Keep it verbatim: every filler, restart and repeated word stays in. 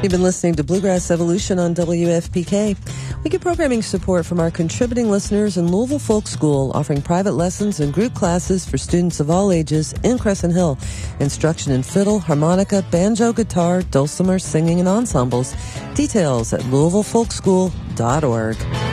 You've been listening to Bluegrass Evolution on W F P K. We get programming support from our contributing listeners in Louisville Folk School, offering private lessons and group classes for students of all ages in Crescent Hill. Instruction in fiddle, harmonica, banjo, guitar, dulcimer, singing, and ensembles. Details at louisville folk school dot org.